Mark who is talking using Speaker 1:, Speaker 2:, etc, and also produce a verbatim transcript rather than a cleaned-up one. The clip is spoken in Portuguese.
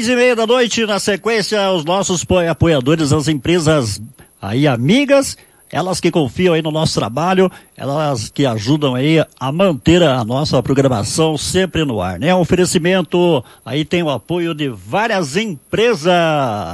Speaker 1: Seis e meia da noite, na sequência, os nossos apoiadores, as empresas aí amigas, elas que confiam aí no nosso trabalho, elas que ajudam aí a manter a nossa programação sempre no ar, né? O oferecimento aí tem o apoio de várias empresas.